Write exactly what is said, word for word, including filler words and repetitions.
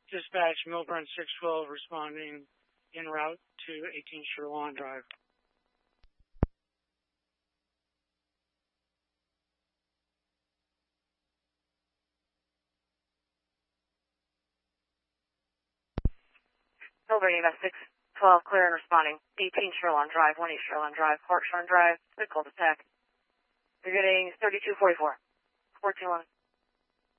Dispatch, Milburn six twelve responding en route to eighteen Sherlawn Drive. Milburn E M S six twelve, clear and responding. eighteen Sherlawn Drive, one East Sherlawn Drive, Hartshorn Drive, quick cul-de-sac. You're getting thirty-two forty-four. four two one.